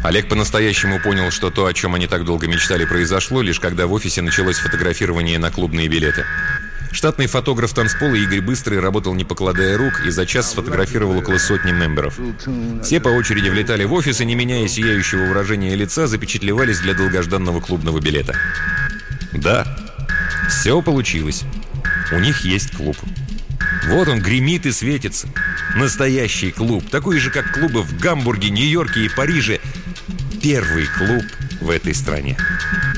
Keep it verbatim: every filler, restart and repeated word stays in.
Олег по-настоящему понял, что то, о чем они так долго мечтали, произошло, лишь когда в офисе началось фотографирование на клубные билеты. Штатный фотограф танцпола Игорь Быстрый работал не покладая рук и за час сфотографировал около сотни мемберов. Все по очереди влетали в офис и, не меняя сияющего выражения лица, запечатлевались для долгожданного клубного билета. Да, все получилось. У них есть клуб. Вот он гремит и светится. Настоящий клуб, такой же, как клубы в Гамбурге, Нью-Йорке и Париже. Первый клуб в этой стране.